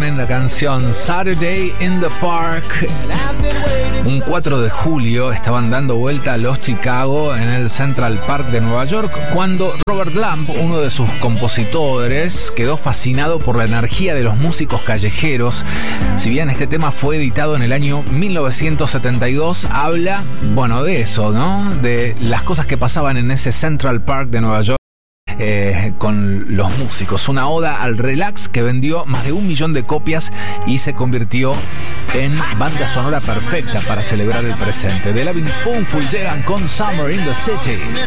tremenda canción, Saturday in the Park. Un 4 de julio estaban dando vuelta los Chicago en el Central Park de Nueva York cuando Robert Lamb, uno de sus compositores, quedó fascinado por la energía de los músicos callejeros. Si bien este tema fue editado en el año 1972, habla, bueno, de eso, ¿no? De las cosas que pasaban en ese Central Park de Nueva York. Con los músicos, una oda al relax que vendió más de 1 millón de copias y se convirtió en banda sonora perfecta para celebrar el presente. The Lovin' Spoonful llegan con Summer in the City.